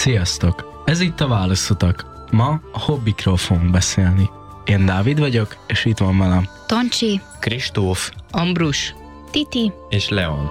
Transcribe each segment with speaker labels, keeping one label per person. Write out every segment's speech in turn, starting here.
Speaker 1: Sziasztok! Ez itt a Válaszotok. Ma a hobbikról fogunk beszélni. Én Dávid vagyok, és itt van velem
Speaker 2: Toncsi,
Speaker 3: Kristóf,
Speaker 4: Ambrus,
Speaker 2: Titi
Speaker 3: és Leon.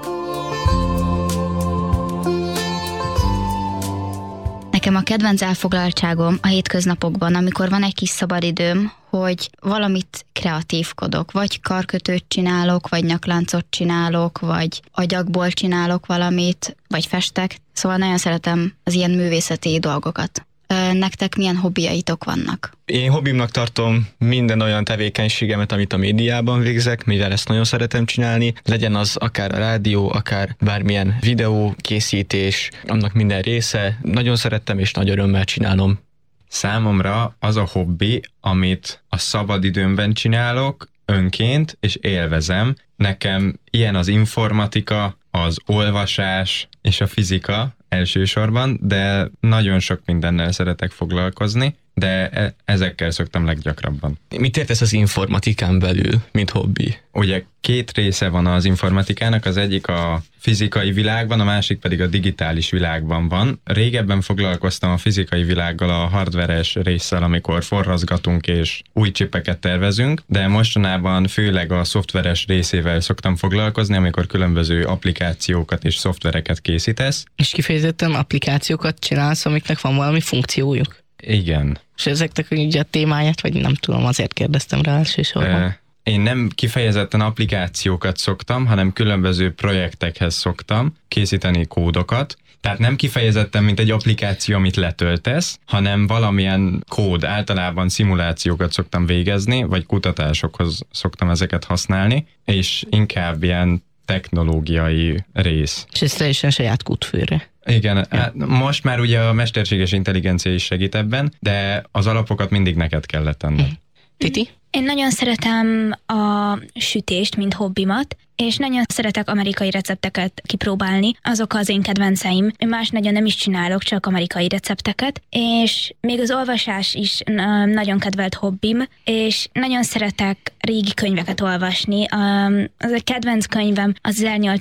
Speaker 2: Nekem a kedvenc elfoglaltságom a hétköznapokban, amikor van egy kis szabadidőm, hogy valamit kreatívkodok, vagy karkötőt csinálok, vagy nyakláncot csinálok, vagy agyagból csinálok valamit, vagy festek. Szóval nagyon szeretem az ilyen művészeti dolgokat. Nektek milyen hobbiaitok vannak?
Speaker 3: Én hobbimnak tartom minden olyan tevékenységemet, amit a médiában végzek, mivel ezt nagyon szeretem csinálni. Legyen az akár a rádió, akár bármilyen videókészítés, annak minden része. Nagyon szerettem és nagy örömmel csinálom.
Speaker 5: Számomra az a hobbi, amit a szabadidőmben csinálok, önként, és élvezem. Nekem ilyen az informatika, az olvasás és a fizika elsősorban, de nagyon sok mindennel szeretek foglalkozni, de ezekkel szoktam leggyakrabban.
Speaker 3: Mit értesz az informatikán belül, mint hobbi?
Speaker 5: Ugye két része van az informatikának, az egyik a fizikai világban, a másik pedig a digitális világban van. Régebben foglalkoztam a fizikai világgal, a hardveres résszel, amikor forrazgatunk és új csipeket tervezünk, de mostanában főleg a szoftveres részével szoktam foglalkozni, amikor különböző applikációkat és szoftvereket készítesz.
Speaker 4: és kifejezetten applikációkat csinálsz, amiknek van valami funkciójuk.
Speaker 5: Igen.
Speaker 4: És ezeknek ugye a témáját, vagy nem tudom, azért kérdeztem rá elsősorban.
Speaker 5: Én nem kifejezetten applikációkat szoktam, hanem különböző projektekhez szoktam készíteni kódokat. Tehát nem kifejezetten, mint egy applikáció, amit letöltesz, hanem valamilyen kód, általában szimulációkat szoktam végezni, vagy kutatásokhoz szoktam ezeket használni, és inkább ilyen technológiai rész.
Speaker 4: És ez teljesen saját kútfőre.
Speaker 5: Igen, most már ugye a mesterséges intelligencia is segít ebben, de az alapokat mindig neked kellett tenned.
Speaker 4: Titi?
Speaker 6: Én nagyon szeretem a sütést, mint hobbimat, és nagyon szeretek amerikai recepteket kipróbálni. Azok az én kedvenceim. Én más nagyon nem is csinálok, csak amerikai recepteket. És még az olvasás is nagyon kedvelt hobbim, és nagyon szeretek régi könyveket olvasni. Az a kedvenc könyvem az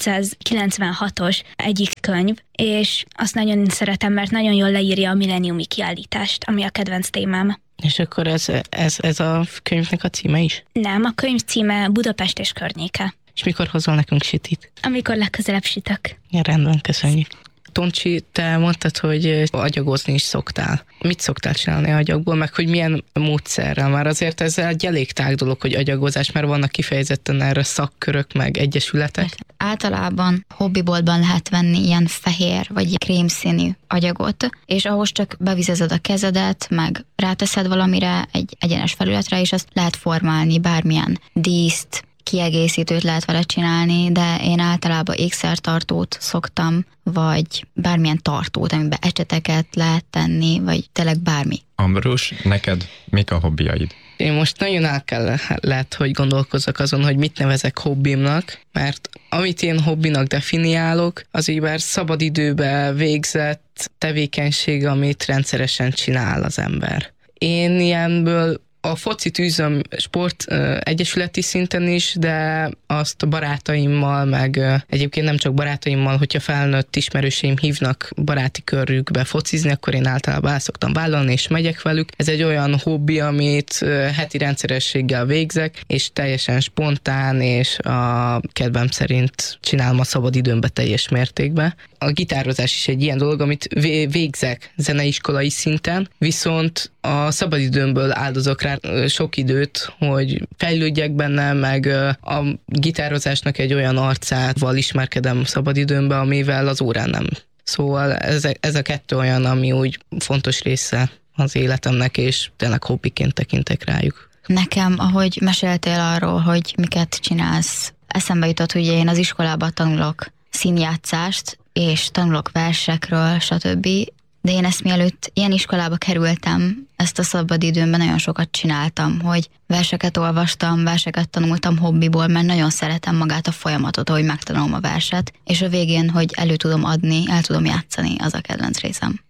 Speaker 6: 1896-os egyik könyv, és azt nagyon szeretem, mert nagyon jól leírja a milleniumi kiállítást, ami a kedvenc témám.
Speaker 4: És akkor ez a könyvnek a címe is?
Speaker 6: Nem, a könyv címe Budapest és környéke.
Speaker 4: És mikor hozol nekünk sütit?
Speaker 6: Amikor legközelebb sütök.
Speaker 4: Ja, rendben, köszönjük. Toncsi, te mondtad, hogy agyagozni is szoktál. Mit szoktál csinálni agyagból, meg hogy milyen módszerrel? Már azért ez egy elég tág dolog, hogy agyagozás, mert vannak kifejezetten erre szakkörök, meg egyesületek.
Speaker 2: Általában hobbiboltban lehet venni ilyen fehér vagy krémszínű agyagot, és ahhoz csak bevizezed a kezedet, meg ráteszed valamire, egy egyenes felületre, és azt lehet formálni, bármilyen díszt, kiegészítőt lehet vele csinálni, de én általában ékszertartót szoktam, vagy bármilyen tartót, amiben ecseteket lehet tenni, vagy tényleg bármi.
Speaker 5: Ambrus, neked mik a hobbiaid?
Speaker 4: Én most nagyon el kellett, hogy gondolkozzak azon, hogy mit nevezek hobbimnak, mert amit én hobbinak definiálok, az így már szabadidőben végzett tevékenység, amit rendszeresen csinál az ember. Én ilyenből a focit űzöm sport egyesületi szinten is, de azt a barátaimmal, meg egyébként nem csak barátaimmal, hogyha felnőtt ismerőseim hívnak baráti körükbe focizni, akkor én általában el szoktam vállalni, és megyek velük. Ez egy olyan hobbi, amit heti rendszerességgel végzek, és teljesen spontán, és a kedvem szerint csinálom a szabadidőmbe teljes mértékben. A gitározás is egy ilyen dolog, amit végzek zeneiskolai szinten, viszont a szabadidőmből áldozok rá sok időt, hogy fejlődjek benne, meg a gitározásnak egy olyan arcával ismerkedem szabadidőmben, amivel az órán nem. Szóval ez a kettő olyan, ami úgy fontos része az életemnek, és tényleg hobbiként tekintek rájuk.
Speaker 2: Nekem, ahogy meséltél arról, hogy miket csinálsz, eszembe jutott, hogy én az iskolában tanulok színjátszást, és tanulok versekről, stb., de én ezt mielőtt ilyen iskolába kerültem, ezt a szabadidőmben nagyon sokat csináltam, hogy verseket olvastam, verseket tanultam hobbiból, mert nagyon szeretem magát a folyamatot, ahogy megtanulom a verset, és a végén, hogy elő tudom adni, el tudom játszani, az a kedvenc részem.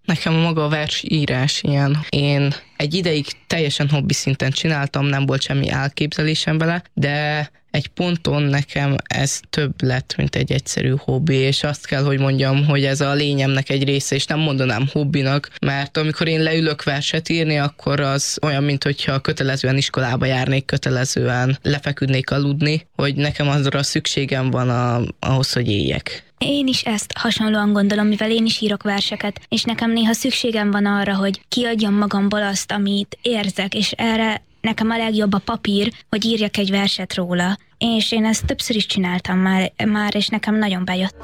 Speaker 4: Nekem maga a versírás ilyen. Én egy ideig teljesen hobbi szinten csináltam, nem volt semmi elképzelésem vele, de egy ponton nekem ez több lett, mint egy egyszerű hobbi, és azt kell, hogy mondjam, hogy ez a lényemnek egy része, és nem mondanám hobbinak, mert amikor én leülök verset írni, akkor az olyan, mint hogyha kötelezően iskolába járnék, kötelezően lefeküdnék aludni, hogy nekem azra szükségem van ahhoz, hogy éljek.
Speaker 6: Én is ezt hasonlóan gondolom, mivel én is írok verseket, és nekem néha szükségem van arra, hogy kiadjam magamból azt, amit érzek, és erre nekem a legjobb a papír, hogy írjak egy verset róla. És én ezt többször is csináltam már és nekem nagyon bejött.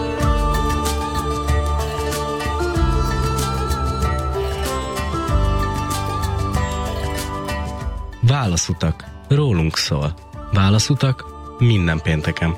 Speaker 1: Válaszutak. Rólunk szól. Válaszutak minden pénteken.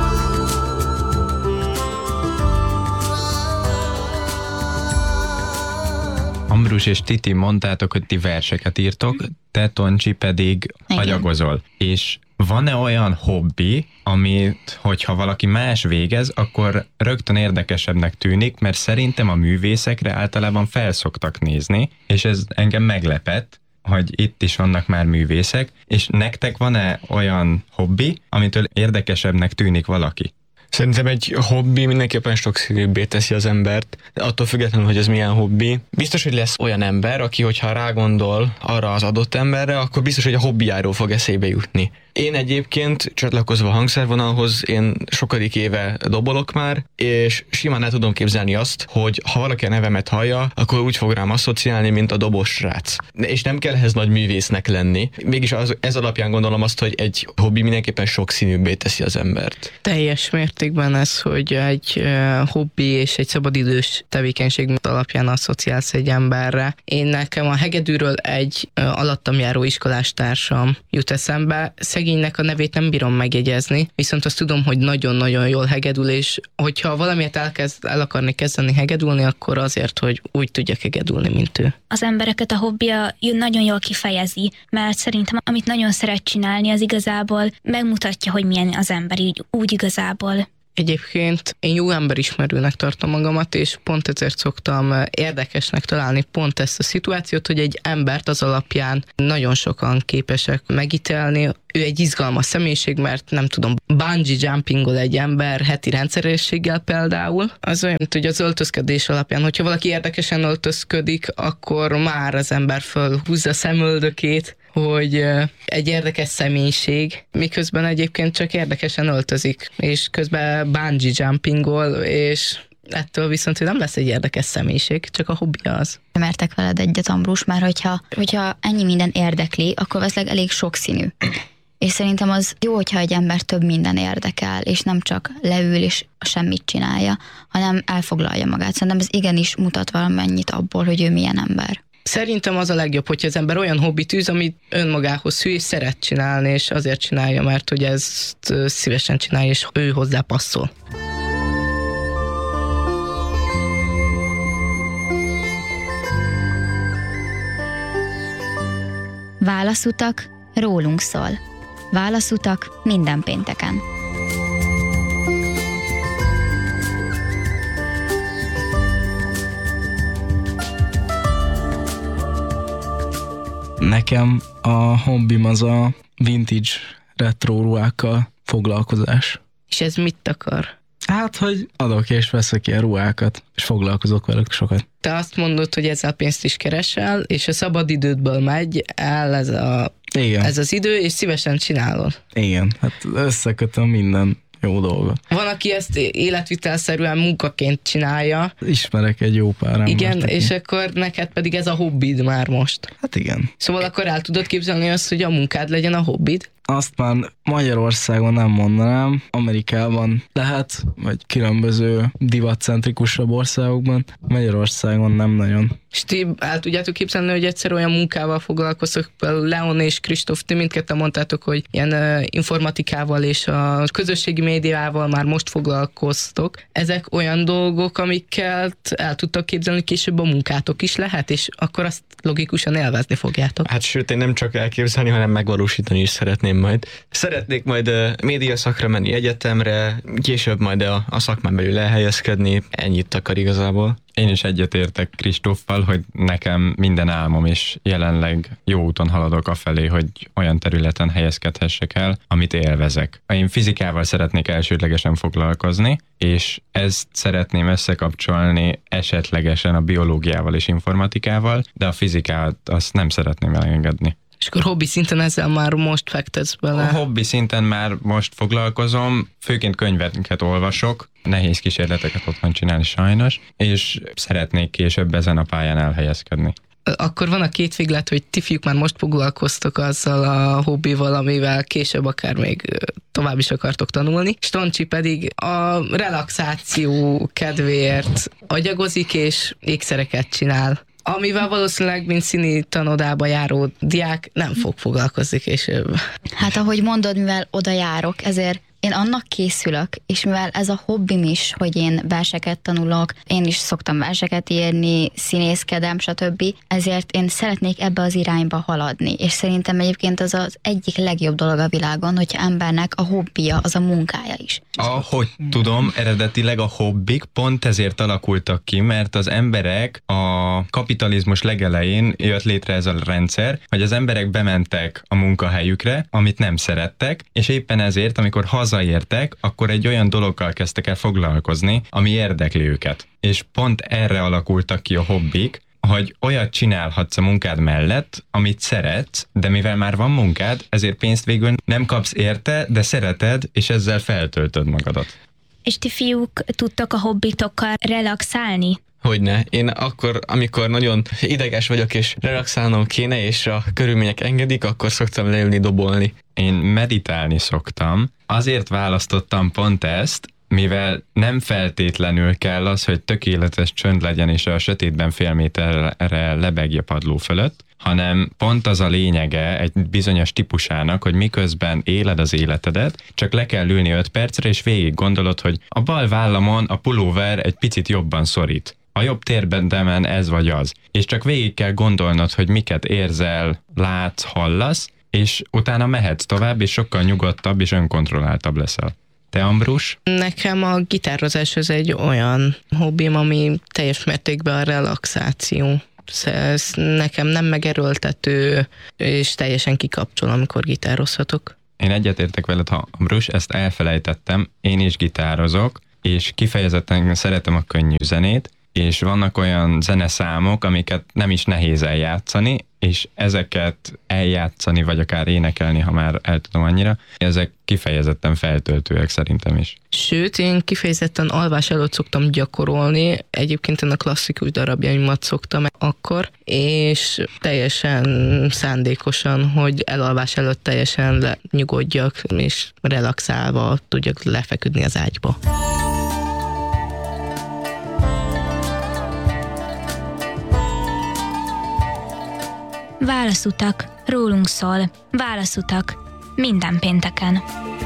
Speaker 5: Ambrus és Titi, mondtátok, hogy ti verseket írtok, te, Toncsi, pedig
Speaker 2: Igen.
Speaker 5: agyagozol. És van-e olyan hobbi, amit, hogyha valaki más végez, akkor rögtön érdekesebbnek tűnik, mert szerintem a művészekre általában felszoktak nézni, és ez engem meglepett, hogy itt is vannak már művészek, és nektek van-e olyan hobbi, amitől érdekesebbnek tűnik valaki?
Speaker 3: Szerintem egy hobbi mindenképpen sokszínűbbé teszi az embert, attól függetlenül, hogy ez milyen hobbi. Biztos, hogy lesz olyan ember, aki, hogyha rágondol arra az adott emberre, akkor biztos, hogy a hobbijáról fog eszébe jutni. Én egyébként, csatlakozva a hangszervonalhoz, én sokadik éve dobolok már, és simán el tudom képzelni azt, hogy ha valaki a nevemet hallja, akkor úgy fog rám asszociálni, mint a dobos srác. És nem kell ehhez nagy művésznek lenni. Mégis ez alapján gondolom azt, hogy egy hobbi mindenképpen sokszínűbbé teszi az embert.
Speaker 4: Teljes mértékben ez, hogy egy hobbi és egy szabadidős tevékenység alapján asszociálsz egy emberre. Nekem a hegedűről egy alattam járó iskolástársam jut eszembe. Szegénynek a nevét nem bírom megjegyezni, viszont azt tudom, hogy nagyon-nagyon jól hegedül, és hogyha valamiért el akarni kezdeni hegedülni, akkor azért, hogy úgy tudjak hegedülni, mint ő.
Speaker 6: Az embereket a hobbija nagyon jól kifejezi, mert szerintem amit nagyon szeret csinálni, az igazából megmutatja, hogy milyen az ember úgy igazából.
Speaker 4: Egyébként én jó emberismerőnek tartom magamat, és pont ezért szoktam érdekesnek találni pont ezt a szituációt, hogy egy embert az alapján nagyon sokan képesek megítélni. Ő egy izgalmas személyiség, mert nem tudom, bungee jumpingol egy ember heti rendszerességgel például. Az olyan, mint hogy az öltözködés alapján, hogyha valaki érdekesen öltözködik, akkor már az ember fölhúzza szemöldökét, hogy egy érdekes személyiség, miközben egyébként csak érdekesen öltözik, és közben bungee jumpingol, és ettől viszont ő nem lesz egy érdekes személyiség, csak a hobbija az.
Speaker 2: Nem értek veled egyet, Ambrus, mert hogyha ennyi minden érdekli, akkor valószínűleg elég sokszínű. És szerintem az jó, hogyha egy ember több minden érdekel, és nem csak leül és semmit csinálja, hanem elfoglalja magát. Szerintem ez igenis mutat valamennyit abból, hogy ő milyen ember.
Speaker 4: Szerintem az a legjobb, hogyha az ember olyan hobbit űz, amit önmagához hű, és szeret csinálni, és azért csinálja, mert hogy ezt szívesen csinálja, és ő hozzá passzol.
Speaker 2: Válaszutak, rólunk szól. Válaszutak minden pénteken.
Speaker 1: Nekem a hobbim az a vintage retro ruhákkal foglalkozás.
Speaker 4: És ez mit akar?
Speaker 1: Hát, hogy adok és veszek ilyen ruhákat, és foglalkozok velük sokat.
Speaker 4: Te azt mondod, hogy ezzel pénzt is keresel, és a szabadidődből megy el
Speaker 1: Igen.
Speaker 4: ez az idő, és szívesen csinálod.
Speaker 1: Igen, hát összekötöm minden jó dolgot.
Speaker 4: Van, aki ezt életvitelszerűen munkaként csinálja.
Speaker 1: Ismerek egy jó pár embert.
Speaker 4: Igen,
Speaker 1: aki-
Speaker 4: és akkor neked pedig ez a hobbid már most.
Speaker 1: Hát igen.
Speaker 4: Szóval akkor el tudod képzelni azt, hogy a munkád legyen a hobbid?
Speaker 1: Azt már Magyarországon nem mondanám, Amerikában lehet, vagy különböző divatcentrikusabb országokban, Magyarországon nem nagyon.
Speaker 4: És ti el tudjátok képzelni, hogy egyszer olyan munkával foglalkoztok, például Leon és Kristóf, ti mindketten mondtátok, hogy ilyen informatikával és a közösségi médiával már most foglalkoztok. Ezek olyan dolgok, amikkel el tudtok képzelni, később a munkátok is lehet, és akkor azt logikusan élvezni fogjátok.
Speaker 3: Hát sőt, én nem csak elképzelni, hanem megvalósítani is szeretném majd. Szeretnék majd médiaszakra menni egyetemre, később majd a szakmán belül elhelyezkedni, ennyit akar igazából.
Speaker 5: Én is egyetértek Kristóffal, hogy nekem minden álmom, és jelenleg jó úton haladok afelé, hogy olyan területen helyezkedhessek el, amit élvezek. Én fizikával szeretnék elsődlegesen foglalkozni, és ezt szeretném összekapcsolni esetlegesen a biológiával és informatikával, de a fizikát azt nem szeretném elengedni.
Speaker 4: És akkor hobbi szinten ezzel már most fektetsz bele?
Speaker 5: A hobbi szinten már most foglalkozom, főként könyveket olvasok, nehéz kísérleteket otthon csinálni sajnos, és szeretnék később ezen a pályán elhelyezkedni.
Speaker 4: Akkor van a két véglet, hogy ti fiúk már most foglalkoztok azzal a hobbival, amivel később akár még tovább is akartok tanulni. Stoncsi pedig a relaxáció kedvéért agyagozik és ékszereket csinál, amivel valószínűleg, mint színi tanodába járó diák nem fog foglalkozni később.
Speaker 2: Hát ahogy mondod, mivel oda járok, ezért én annak készülök, és mivel ez a hobbim is, hogy én verseket tanulok, én is szoktam verseket írni, színészkedem, stb. Ezért én szeretnék ebbe az irányba haladni, és szerintem egyébként az az egyik legjobb dolog a világon, hogyha embernek a hobbija, az a munkája is.
Speaker 5: Ahogy tudom, eredetileg a hobbik pont ezért alakultak ki, mert az emberek a kapitalizmus legelején jött létre ez a rendszer, hogy az emberek bementek a munkahelyükre, amit nem szerettek, és éppen ezért, amikor hazaértek, akkor egy olyan dologgal kezdtek el foglalkozni, ami érdekli őket. És pont erre alakultak ki a hobbik, hogy olyat csinálhatsz a munkád mellett, amit szeretsz, de mivel már van munkád, ezért pénzt végül nem kapsz érte, de szereted, és ezzel feltöltöd magadat.
Speaker 6: És ti fiúk tudtok a hobbitokkal relaxálni?
Speaker 3: Hogyne. Én akkor, amikor nagyon ideges vagyok, és relaxálnom kéne, és a körülmények engedik, akkor szoktam leülni dobolni.
Speaker 5: Én meditálni szoktam. Azért választottam pont ezt, mivel nem feltétlenül kell az, hogy tökéletes csönd legyen, és a sötétben fél méterre lebegj a padló fölött, hanem pont az a lényege egy bizonyos típusának, hogy miközben éled az életedet, csak le kell ülni 5 percre, és végig gondolod, hogy a bal vállamon a pulóver egy picit jobban szorít. A jobb térbendemen ez vagy az. És csak végig kell gondolnod, hogy miket érzel, látsz, hallasz, és utána mehetsz tovább, és sokkal nyugodtabb és önkontrolláltabb leszel. Te, Ambrus?
Speaker 4: Nekem a gitározás az egy olyan hobbim, ami teljes mértékben a relaxáció. Ez nekem nem megerőltető, és teljesen kikapcsol, amikor gitározhatok.
Speaker 5: Én egyetértek veled, Ambrus, ezt elfelejtettem, én is gitározok, és kifejezetten szeretem a könnyű zenét, és vannak olyan zeneszámok, amiket nem is nehéz eljátszani, és ezeket eljátszani, vagy akár énekelni, ha már el tudom annyira, ezek kifejezetten feltöltőek szerintem is.
Speaker 4: Sőt, én kifejezetten alvás előtt szoktam gyakorolni, egyébként én a klasszikus darabjaimat szoktam akkor, és teljesen szándékosan, hogy elalvás előtt teljesen nyugodjak, és relaxálva tudjak lefeküdni az ágyba.
Speaker 6: Válaszutak, rólunk szól. Válaszutak, minden pénteken.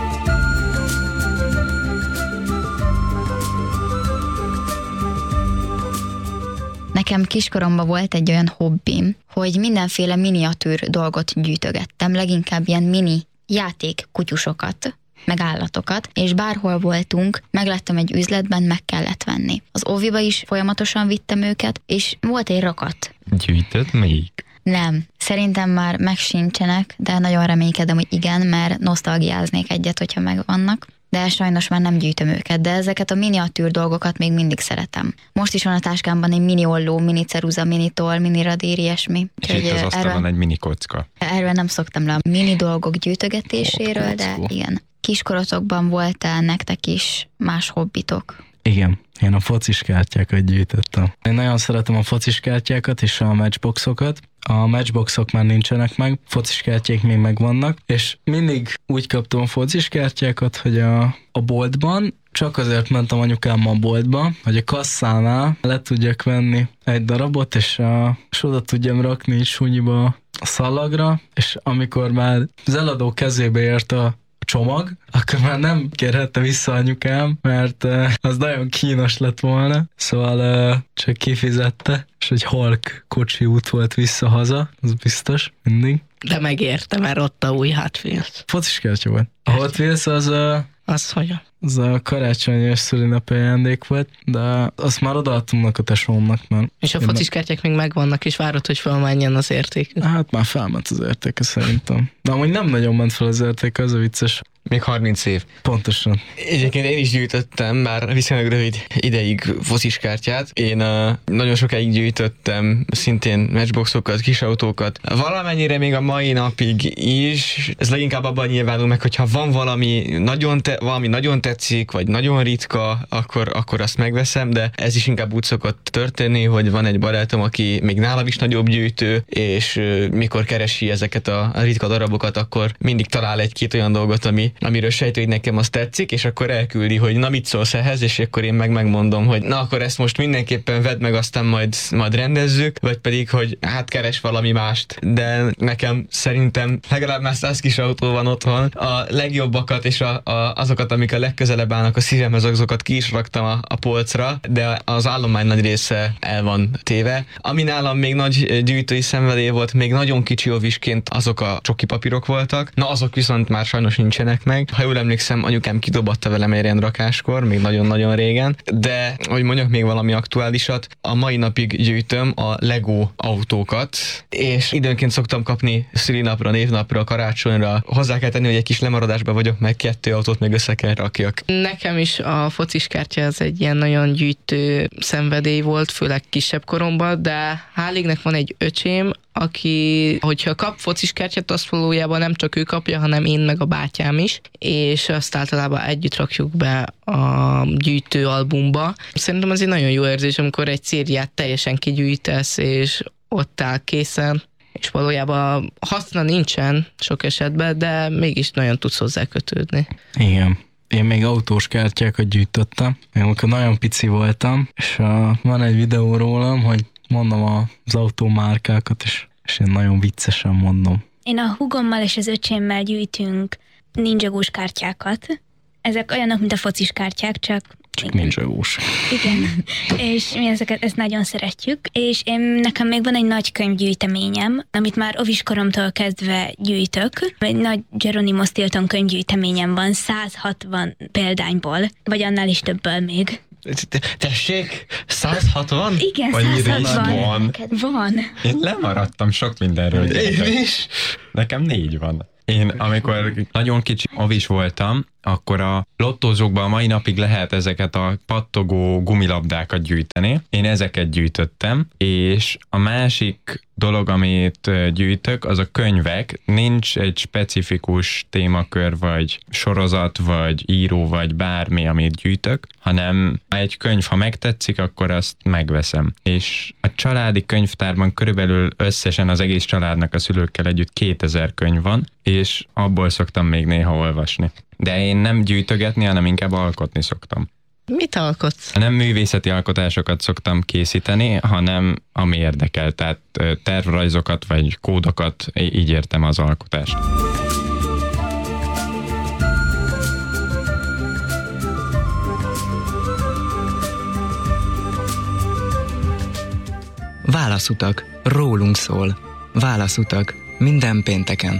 Speaker 2: Nekem kiskoromban volt egy olyan hobbim, hogy mindenféle miniatűr dolgot gyűjtögettem, leginkább ilyen mini játékkutyusokat, meg állatokat, és bárhol voltunk, megláttam egy üzletben, meg kellett venni. Az óviba is folyamatosan vittem őket, és volt egy rakat.
Speaker 5: Gyűjtöd még?
Speaker 2: Nem. Szerintem már megsincsenek, de nagyon reménykedem, hogy igen, mert nosztalgiáznék egyet, hogyha megvannak. De sajnos már nem gyűjtöm őket, de ezeket a miniatűr dolgokat még mindig szeretem. Most is van a táskámban egy mini olló, mini ceruza, mini toll, mini radír, ilyesmi.
Speaker 5: És itt az asztalon egy mini kocka.
Speaker 2: Erről nem szoktam le a mini dolgok gyűjtögetéséről, de igen. Kiskorotokban volt-e nektek is más hobbitok?
Speaker 1: Igen, én a focis kártyákat gyűjtöttem. Én nagyon szeretem a focis kártyákat és a matchboxokat. A matchboxok már nincsenek meg, focis kártyák még megvannak, és mindig úgy kaptam a focis kártyákat, hogy a boltban, csak azért mentem anyukámmal a boltba, hogy a kasszánál le tudjak venni egy darabot, és oda tudjam rakni így sunyiba a szalagra, és amikor már az eladó kezébe ért a csomag, akkor már nem kérhette vissza anyukám, mert az nagyon kínos lett volna, szóval csak kifizette, és egy halk kocsi út volt vissza-haza, az biztos, mindig.
Speaker 4: De megérte, mert ott a új Hot Wheels.
Speaker 1: Fociskártya volt. A Hot Wheels
Speaker 4: Az hogyan?
Speaker 1: az a karácsonyi és szülinapi ajándék volt, de azt már odaadtunk a tesómnak, mert...
Speaker 4: És a fociskártyák még megvannak, és várod, hogy felmenjen az érték.
Speaker 1: Hát már felment az értéke szerintem. De amúgy nem nagyon ment fel az értéke, az a vicces.
Speaker 3: Még 30 év.
Speaker 1: Pontosan.
Speaker 3: Egyébként én is gyűjtöttem már viszonylag rövid ideig fociskártyát. Én nagyon sokáig gyűjtöttem szintén matchboxokat, kisautókat. Valamennyire még a mai napig is. Ez leginkább abban nyilvánul meg, hogyha van valami nagyon tetszik, vagy nagyon ritka, akkor azt megveszem, de ez is inkább úgy szokott történni, hogy van egy barátom, aki még nálam is nagyobb gyűjtő, és mikor keresi ezeket a ritka darabokat, akkor mindig talál egy-két olyan dolgot, amiről sejtő, hogy nekem az tetszik, és akkor elküldi, hogy na mit szólsz ehhez, és akkor én megmondom, hogy na akkor ezt most mindenképpen vedd meg, aztán majd rendezzük, vagy pedig, hogy hát keres valami mást. De nekem szerintem legalább már 100 kis autó van otthon. A legjobbakat és azokat, amik a legközelebb állnak a szívemhez, azokat ki is raktam a polcra, de az állomány nagy része el van téve. Ami nálam még nagy gyűjtői szenvedély volt, még nagyon kicsi ovisként azok a csoki papírok voltak. Na azok viszont már sajnos nincsenek meg. Ha jól emlékszem, anyukám kidobatta velem egy rakáskor, még nagyon-nagyon régen, de hogy mondjak még valami aktuálisat, a mai napig gyűjtöm a Lego autókat, és időnként szoktam kapni szülinapra, névnapra, karácsonyra. Hozzá kell tenni, hogy egy kis lemaradásban vagyok, meg 2 autót még össze kell rakjak.
Speaker 4: Nekem is a fociskártya az egy ilyen nagyon gyűjtő szenvedély volt, főleg kisebb koromban, de hál' égnek van egy öcsém, aki, hogyha kap fociskártyát, azt valójában nem csak ő kapja, hanem én meg a bátyám is, és azt általában együtt rakjuk be a gyűjtőalbumba. Szerintem ez egy nagyon jó érzés, amikor egy szériát teljesen kigyűjtesz, és ott áll készen, és valójában haszna nincsen sok esetben, de mégis nagyon tudsz hozzá kötődni.
Speaker 1: Igen. Én még autós kártyákat gyűjtöttem, még amikor nagyon pici voltam, és van egy videó rólam, hogy mondom az autómárkákat, és én nagyon viccesen mondom.
Speaker 6: Én a húgommal és az öcsémmel gyűjtünk ninjagós kártyákat. Ezek olyanok, mint a focis kártyák, csak
Speaker 1: ninjagós.
Speaker 6: Igen, és mi ezt nagyon szeretjük, és nekem még van egy nagy könyvgyűjteményem, amit már óviskoromtól kezdve gyűjtök. Egy nagy Geronimo Stilton könyvgyűjteményem van, 160 példányból, vagy annál is többből még.
Speaker 3: Tessék? 160?
Speaker 6: Igen,
Speaker 5: Annyira
Speaker 6: 160. Van.
Speaker 5: Én lemaradtam sok mindenről.
Speaker 3: Én is.
Speaker 5: Nekem 4 van. Én amikor nagyon kicsi ovis voltam, akkor a lottózókban a mai napig lehet ezeket a pattogó gumilabdákat gyűjteni. Én ezeket gyűjtöttem, és a másik dolog, amit gyűjtök, az a könyvek. Nincs egy specifikus témakör, vagy sorozat, vagy író, vagy bármi, amit gyűjtök, hanem egy könyv, ha megtetszik, akkor azt megveszem. És a családi könyvtárban körülbelül összesen az egész családnak a szülőkkel együtt 2000 könyv van, és abból szoktam még néha olvasni. De én nem gyűjtögetni, hanem inkább alkotni szoktam.
Speaker 4: Mit alkotsz?
Speaker 5: Nem művészeti alkotásokat szoktam készíteni, hanem ami érdekel, tehát tervrajzokat vagy kódokat, így értem az alkotást.
Speaker 7: Válaszutak. Rólunk szól. Válaszutak. Minden pénteken.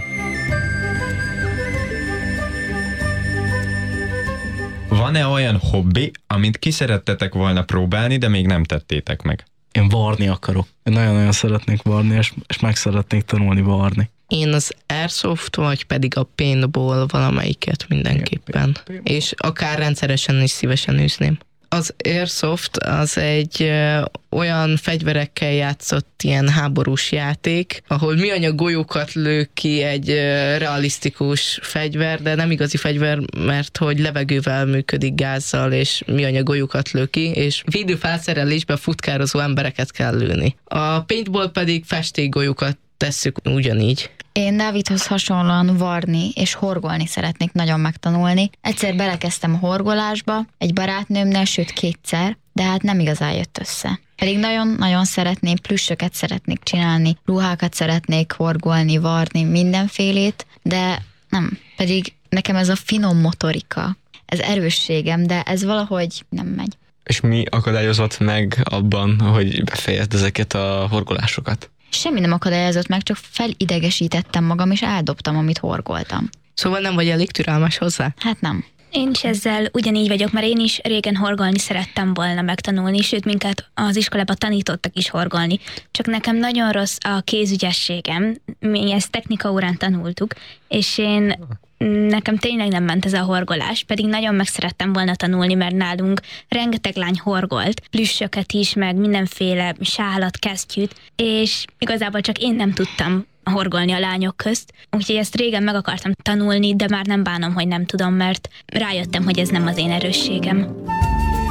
Speaker 5: Van-e olyan hobbi, amit ki szerettetek volna próbálni, de még nem tettétek meg?
Speaker 1: Én varni akarok. Én nagyon-nagyon szeretnék varni, és meg szeretnék tanulni varni.
Speaker 4: Én az Airsoft, vagy pedig a paintball valamelyiket mindenképpen. És akár rendszeresen is szívesen űzném. Az Airsoft az egy olyan fegyverekkel játszott ilyen háborús játék, ahol műanyag golyókat lő ki egy realisztikus fegyver, de nem igazi fegyver, mert hogy levegővel működik, gázzal, és műanyag golyókat lő ki, és védőfelszerelésbe futkározó embereket kell lőni. A paintball pedig festékgolyókat tesszük ugyanígy.
Speaker 2: Én Dávidhoz hasonlóan varni és horgolni szeretnék nagyon megtanulni. Egyszer belekezdtem a horgolásba, egy barátnőmnél, sőt 2-szer, de hát nem igazán jött össze. Pedig nagyon-nagyon szeretném, plüssöket szeretnék csinálni, ruhákat szeretnék horgolni, varni, mindenfélét, de nem. Pedig nekem ez a finom motorika, ez erősségem, de ez valahogy nem megy.
Speaker 3: És mi akadályozott meg abban, hogy befejezd ezeket a horgolásokat?
Speaker 2: semmi nem akadályozott meg, csak felidegesítettem magam, és eldobtam, amit horgoltam.
Speaker 4: Szóval nem vagy elég türelmes hozzá?
Speaker 2: Hát nem.
Speaker 6: Én is ezzel ugyanígy vagyok, mert én is régen horgolni szerettem volna megtanulni, sőt, minket az iskolában tanítottak is horgolni. Csak nekem nagyon rossz a kézügyességem, mi ezt technikaórán tanultuk, és nekem tényleg nem ment ez a horgolás, pedig nagyon meg szerettem volna tanulni, mert nálunk rengeteg lány horgolt, plüssöket is, meg mindenféle sálat, kesztyűt, és igazából csak én nem tudtam horgolni a lányok közt, úgyhogy ezt régen meg akartam tanulni, de már nem bánom, hogy nem tudom, mert rájöttem, hogy ez nem az én erősségem.